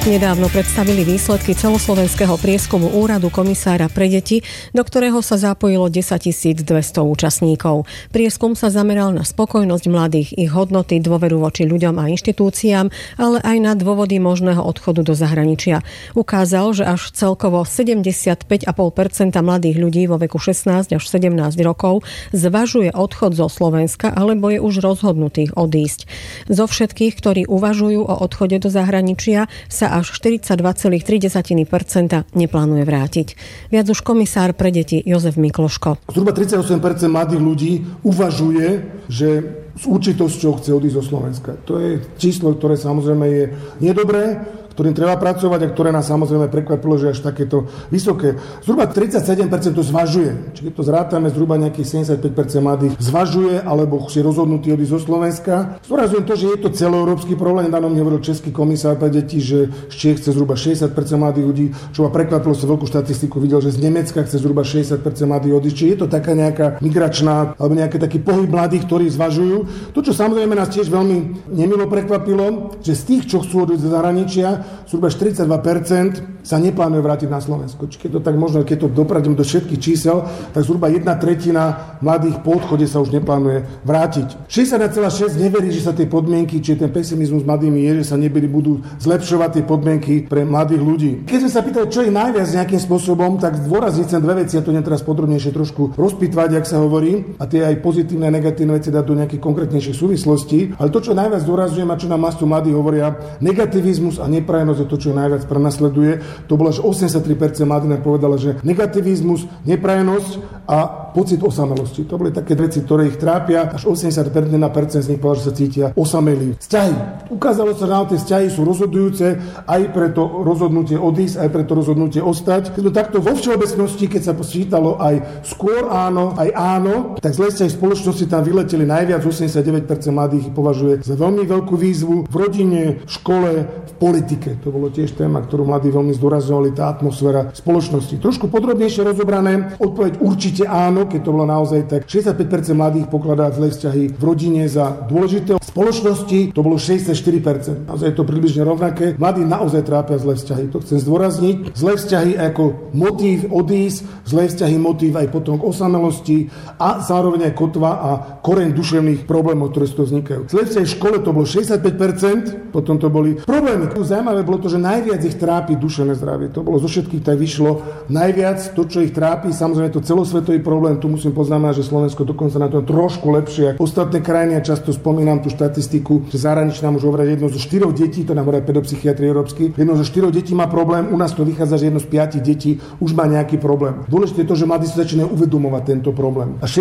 Nedávno predstavili výsledky celoslovenského prieskumu Úradu komisára pre deti, do ktorého sa zapojilo 10 200 účastníkov. Prieskum sa zameral na spokojnosť mladých, ich hodnoty, dôveru voči ľuďom a inštitúciám, ale aj na dôvody možného odchodu do zahraničia. Ukázal, že až celkovo 75,5% mladých ľudí vo veku 16 až 17 rokov zvažuje odchod zo Slovenska alebo je už rozhodnutých odísť. Zo všetkých, ktorí uvažujú o odchode do zahraničia, sa až 42,3% neplánuje vrátiť. Viac už komisár pre deti Jozef Mikloško. Zhruba 38% mladých ľudí uvažuje, že s určitosťou chce odísť zo Slovenska. To je číslo, ktoré samozrejme je nedobré, ktorým treba pracovať a ktoré nás samozrejme prekvapilo, že až takéto vysoké. Zhruba 37% to zvažuje. Čiže to zrátame, zhruba nejakých 75% mladých zvažuje alebo je rozhodnutý odísť zo Slovenska. Zdôrazňujem to, že je to celoeurópsky problém. Nedávno mi hovoril český komisár pre deti, že z Čiech chce zhruba 60% mladých ľudí, čo ma prekvapilo, som veľkú štatistiku videl, že z Nemecka chce zhruba 60% mladých odísť. Čiže je to taká nejaká migračná alebo nejaký taký pohyb mladých, ktorí zvažujú. To, čo samozrejme nás tiež veľmi nemilo prekvapilo, že z tých, čo chcú odísť do zahraničia, zhruba 42% sa neplánuje vrátiť na Slovensko. Čiže keď to tak možno, keď to dopravím do všetkých čísel, tak zhruba 1/3 mladých po odchode sa už neplánuje vrátiť. 61,6% neverí, že sa tie podmienky, či ten pesimizmus s mladými je, že sa budú zlepšovať tie podmienky pre mladých ľudí. Keď sme sa pýtali, čo je najviac nejakým spôsobom, tak zdôrazniť chcem dve veci, ja to netrás podrobnejšie trošku rozpitvať, jak sa hovorí, a tie aj pozitívne a negatívne veci dať do nejakých konkrétnejších súvislostí, ale to, čo najviac zdôrazňujem a čo nám mastu mladí hovoria, negativizmus a neprajnosť je to, čo najviac prenasleduje. To bolo, že 83% mladých povedala, že negativizmus, neprajnosť a pocit osamelosti. To boli také veci, ktoré ich trápia. Až 81% z nich povedala, že sa cítia osamelí. Vzťahy. Ukázalo sa, že tie vzťahy sú rozhodujúce aj pre to rozhodnutie odísť, aj pre to rozhodnutie ostať. Keď to takto vo všeobecnosti, keď sa počítalo aj skôr áno, aj áno, tak zlé vzťahy v spoločnosti tam vyleteli najviac. 89% mladých považuje za veľmi veľkú výzvu v rodine, v škole, v politike. To bolo tiež téma, ktorú mladí veľmi zdôrazňovali, tá atmosféra spoločnosti. Trošku podrobnejšie rozobrané, odpoveď určite áno, keď to bolo naozaj tak. 65% mladých pokladá zlé vzťahy v rodine za dôležité. V spoločnosti to bolo 64%. Naozaj je to približne rovnaké. Mladí naozaj trápia zlé vzťahy. To chcem zdôrazniť. Zlé vzťahy ako motív odísť, zlé vzťahy motív aj potom k osamelosti a zároveň aj kotva a koreň duševných problémov, ktoré z toho vznikajú. Zlé vzťahy v škole to bolo 65%, potom to boli problémy. Zaujímavé bolo to, že najviac ich trápi duševné zdravie. To bolo zo všetkých, tak vyšlo najviac to, čo ich trápi. Samozrejme je to celosvetový problém. Tu musím poznamenať, že Slovensko dokonca na to trošku lepšie ako ostatné krajiny. Ja často spomínam tú štatistiku, že zahraničí nám už hovoria, že jedno zo 4 detí, to nám hovoria pedopsychiatri európsky, jedno zo 4 detí má problém. U nás to vychádza, že jedno z 5 detí už má nejaký problém. Dôležité je to, že mladí sa začínajú uvedomovať tento problém. A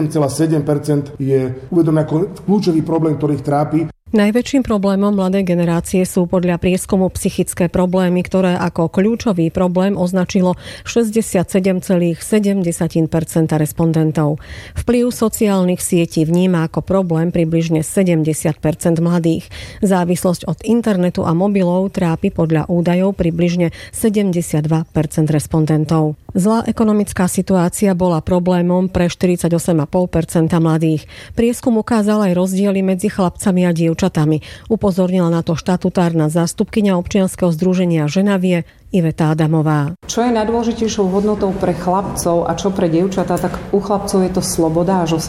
67,7% je uvedomé ako kľúčový problém, ktorý ich trápi. Najväčším problémom mladej generácie sú podľa prieskumu psychické problémy, ktoré ako kľúčový problém označilo 67,7% respondentov. Vplyv sociálnych sietí vníma ako problém približne 70% mladých. Závislosť od internetu a mobilov trápi podľa údajov približne 72% respondentov. Zlá ekonomická situácia bola problémom pre 48,5% mladých. Prieskum ukázal aj rozdiely medzi chlapcami a dievčatami. Upozornila na to štatutárna zástupkyňa občianskeho združenia Ženavie Iveta Adamová. Čo je najdôležitejšou hodnotou pre chlapcov a čo pre dievčatá, tak u chlapcov je to sloboda až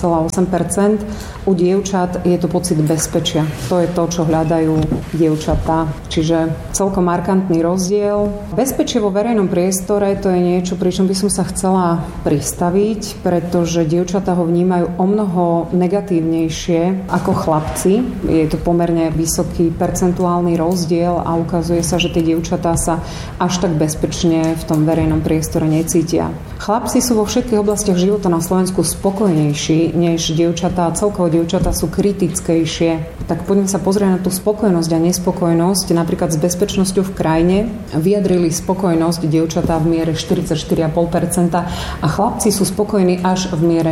80,8%. U dievčat je to pocit bezpečia. To je to, čo hľadajú dievčatá. Čiže celkom markantný rozdiel. Bezpečie vo verejnom priestore to je niečo, pričom by som sa chcela pristaviť, pretože dievčatá ho vnímajú omnoho negatívnejšie ako chlapci. Je to pomerne vysoký percentuálny rozdiel a ukazuje sa, že tie dievčatá sa až tak bezpečne v tom verejnom priestore necítia. Chlapci sú vo všetkých oblastiach života na Slovensku spokojnejší než dievčatá. Celkovo dievčatá sú kritickejšie. Tak poďme sa pozrieť na tú spokojnosť a nespokojnosť. Napríklad s bezpečnosťou v krajine vyjadrili spokojnosť dievčatá v miere 44,5% a chlapci sú spokojní až v miere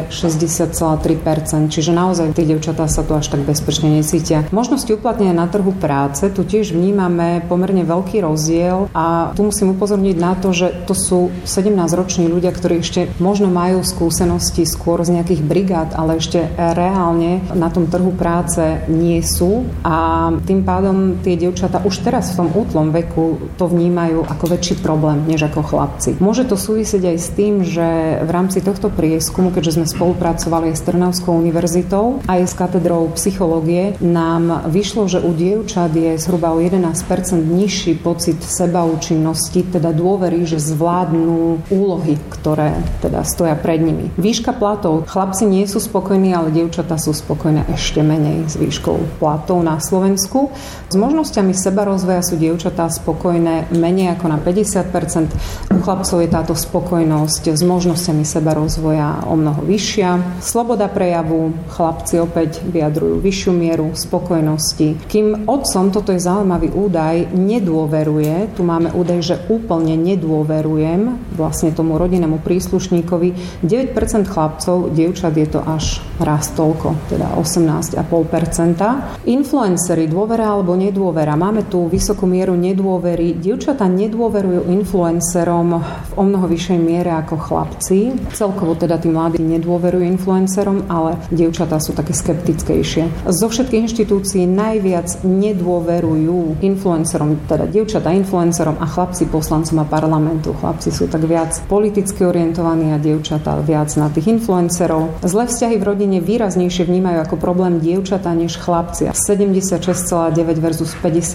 60,3%. Čiže naozaj tie dievčatá sa tu až tak bezpečne necítia. Možnosti uplatnenia na trhu práce, tu tiež vnímame pomerne veľký rozdiel a A tu musím upozorniť na to, že to sú 17-roční ľudia, ktorí ešte možno majú skúsenosti skôr z nejakých brigád, ale ešte reálne na tom trhu práce nie sú a tým pádom tie dievčatá už teraz v tom útlom veku to vnímajú ako väčší problém, než ako chlapci. Môže to súvisieť aj s tým, že v rámci tohto prieskumu, keďže sme spolupracovali s Trnavskou univerzitou a aj s katedrou psychológie, nám vyšlo, že u dievčat je zhruba o 11% nižší pocit sebaúčinnosti, teda dôvery, že zvládnu úlohy, ktoré teda stoja pred nimi. Výška platov. Chlapci nie sú spokojní, ale dievčatá sú spokojné ešte menej s výškou platov na Slovensku. S možnosťami sebarozvoja sú dievčatá spokojné menej ako na 50%. U chlapcov je táto spokojnosť s možnosťami sebarozvoja o mnoho vyššia. Sloboda prejavu. Chlapci opäť vyjadrujú vyššiu mieru spokojnosti. Kým otcom, toto je zaujímavý údaj, nedôveruje, tu máme údaj, že úplne nedôverujem vlastne tomu rodinnému príslušníkovi, 9% chlapcov, dievčat je to až raz toľko, teda 18,5%. Influenceri, dôvera alebo nedôvera. Máme tu vysokú mieru nedôvery. Dievčatá nedôverujú influencerom v o mnoho vyššej miere ako chlapci. Celkovo teda tí mladí nedôverujú influencerom, ale dievčatá sú také skeptickejšie. Zo všetkých inštitúcií najviac nedôverujú influencerom, teda dievčatá influencerom a chlapci poslancom a parlamentu. Chlapci sú tak viac politicky orientovaní a dievčatá viac na tých influencerov. Zlé vzťahy v rodine výraznejšie vnímajú ako problém dievčatá než chlapci. 76,9 versus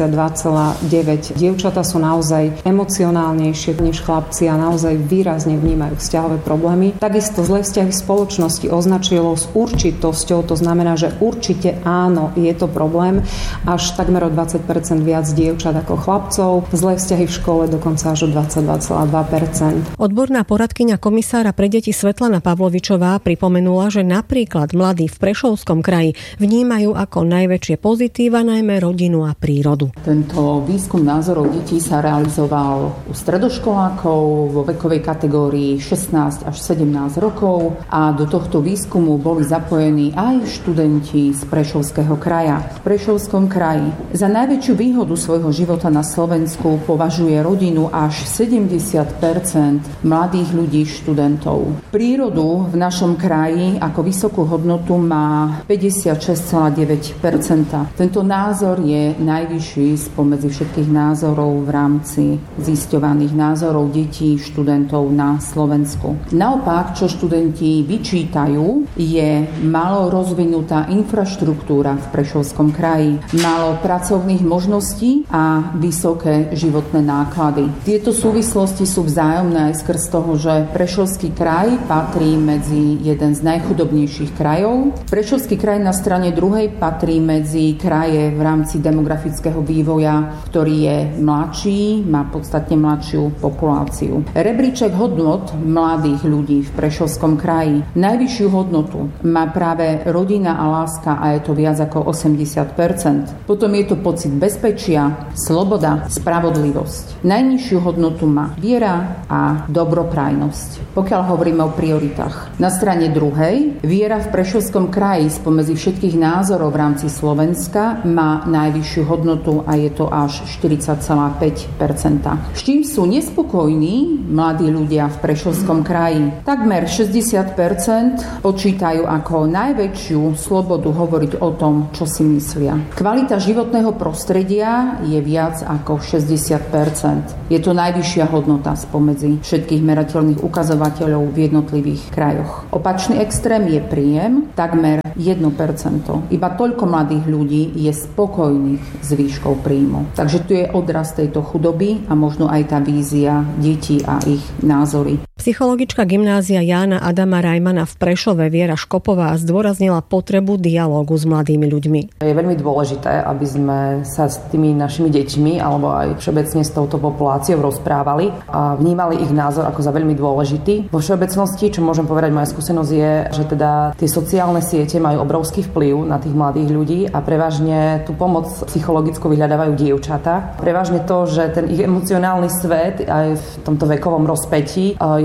52,9. Dievčatá sú naozaj emocionálnejšie než chlapci a naozaj výrazne vnímajú vzťahové problémy. Takisto zlé vzťahy v spoločnosti označilo s určitosťou, to znamená, že určite áno, je to problém, až takmer o 20% viac dievčat ako chlapcov. Zlé vzťahy v škole dokonca až o 22,2%. Odborná poradkyňa komisára pre deti Svetlana Pavlovičová pripomenula, že napríklad mladí v Prešovskom kraji vnímajú ako najväčšie pozitíva najmä rodinu a prírodu. Tento výskum názorov detí sa realizoval u stredoškolákov vo vekovej kategórii 16 až 17 rokov a do tohto výskumu boli zapojení aj študenti z Prešovského kraja. V Prešovskom kraji za najväčšiu výhodu svojho života na Slovensku považuje rodinu až 70% mladých ľudí, študentov. Prírodu v našom kraji ako vysokú hodnotu má 56,9%. Tento názor je najvyšší spomedzi všetkých názorov v rámci zisťovaných názorov detí, študentov na Slovensku. Naopak, čo študenti vyčítajú, je málo rozvinutá infraštruktúra v Prešovskom kraji, málo pracovných možností a vysoké životné náklady. Tieto súvislosti sú vzájomné aj skrz toho, že Prešovský kraj patrí medzi jeden z najchudobnejších krajov. Prešovský kraj na strane druhej patrí medzi kraje v rámci demografického vývoja, ktorý je mladší, má podstatne mladšiu populáciu. Rebríček hodnot mladých ľudí v Prešovskom kraji najvyššiu hodnotu má práve rodina a láska a je to viac ako 80%. Potom je to pocit bezpečia, sloboda, spravodlivosť. Najnižšiu hodnotu má viera a dobroprajnosť. Pokiaľ hovoríme o prioritách. Na strane druhej, viera v Prešovskom kraji spomedzi všetkých názorov v rámci Slovenska má najvyššiu hodnotu a je to až 40,5%. S čím sú nespokojní mladí ľudia v Prešovskom kraji? Takmer 60% počítajú ako najväčšiu slobodu hovoriť o tom, čo si myslia. Kvalita životného prostredia je viac ako 60%. Je to najvyššia hodnota spomedzi všetkých merateľných ukazovateľov v jednotlivých krajoch. Opačný extrém je príjem, takmer 1%. Iba toľko mladých ľudí je spokojných s výškou príjmu. Takže tu je odraz tejto chudoby a možno aj tá vízia detí a ich názory. Psychologička gymnázia Jána Adama Rajmana v Prešove Viera Škopová zdôraznila potrebu dialógu s mladými ľuďmi. Je veľmi dôležité, aby sme sa s tými našimi deťmi alebo aj všeobecne s touto populáciou rozprávali a vnímali ich názor ako za veľmi dôležitý. Vo všeobecnosti, čo môžem povedať, moja skúsenosť je, že teda tie sociálne siete majú obrovský vplyv na tých mladých ľudí a prevažne tú pomoc psychologickú vyhľadávajú dievčatá. Prevažne to, že ten ich emocionálny svet aj v tomto vekovom rozpätí je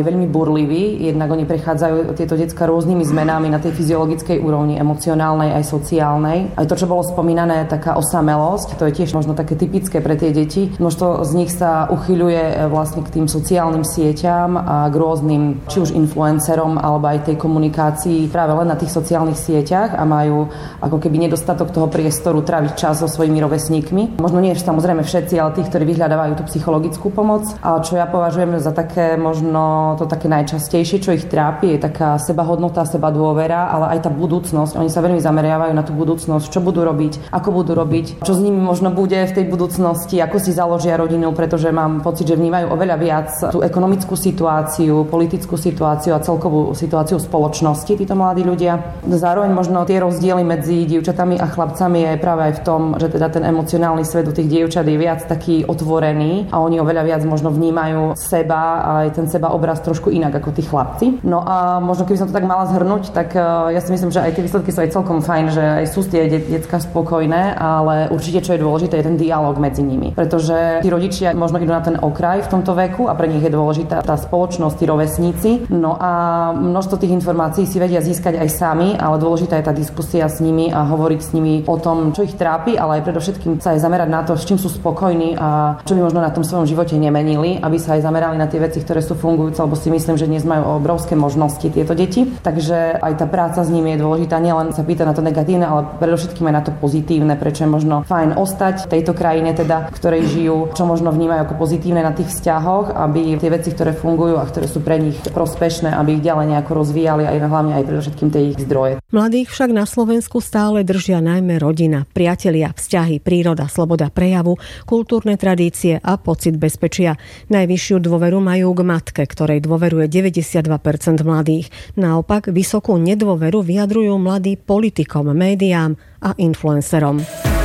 veľmi burliví, jednak oni prechádzajú tieto decká rôznymi zmenami na tej fyziologickej úrovni, emocionálnej aj sociálnej. Aj to, čo bolo spomínané, taká osamelosť, to je tiež možno také typické pre tie deti. Množstvo z nich sa uchyľuje vlastne k tým sociálnym sieťam a k rôznym, či už influencerom, alebo aj tej komunikácii práve len na tých sociálnych sieťach a majú ako keby nedostatok toho priestoru tráviť čas so svojimi rovesníkmi. Možno nie samozrejme všetci, ale tých, ktorí vyhľadávajú tú psychologickú pomoc. A čo ja považujem za také možno to také najčastejšie, čo ich trápi, je taká sebahodnota, sebadôvera, ale aj tá budúcnosť. Oni sa veľmi zameriavajú na tú budúcnosť, čo budú robiť, ako budú robiť, čo s nimi možno bude v tej budúcnosti, ako si založia rodinu, pretože mám pocit, že vnímajú oveľa viac tú ekonomickú situáciu, politickú situáciu a celkovú situáciu spoločnosti títo mladí ľudia. Zároveň možno tie rozdiely medzi dievčatami a chlapcami je práve aj v tom, že teda ten emocionálny svet u tých dievčat je viac taký otvorený a oni oveľa viac možno vnímajú seba a aj ten seba obraz trošku inak ako tí chlapci. No a možno keby som to tak mala zhrnúť, tak ja si myslím, že aj tie výsledky sú aj celkom fajn, že aj sú tie decká spokojné, ale určite čo je dôležité je ten dialóg medzi nimi, pretože tí rodičia možno idú na ten okraj v tomto veku a pre nich je dôležitá tá spoločnosť, tí rovesníci. No a množstvo tých informácií si vedia získať aj sami, ale dôležitá je tá diskusia s nimi a hovoriť s nimi o tom, čo ich trápi, ale aj predovšetkým sa aj zamerať na to, s čím sú spokojní a čo by možno na tom svojom živote nemenili, aby sa aj zamerali na tie veci, ktoré sú fungujúce, lebo si myslím, že dnes majú obrovské možnosti tieto deti. Takže aj tá práca s nimi je dôležitá, nielen sa pýta na to negatívne, ale predovšetkým aj na to pozitívne, prečo je možno fajn ostať v tejto krajine, teda, v ktorej žijú, čo možno vnímajú ako pozitívne na tých vzťahoch, aby tie veci, ktoré fungujú a ktoré sú pre nich prospešné, aby ich ďalej nejako rozvíjali aj hlavne aj predovšetkým tie ich zdroje. Mladých však na Slovensku stále držia najmä rodina, priatelia, vzťahy, príroda, sloboda prejavu, kultúrne tradície a pocit bezpečia. Najvyššiu dôveru majú k matke, ktorej dôveruje 92% mladých. Naopak vysokú nedôveru vyjadrujú mladí politikom, médiám a influencerom.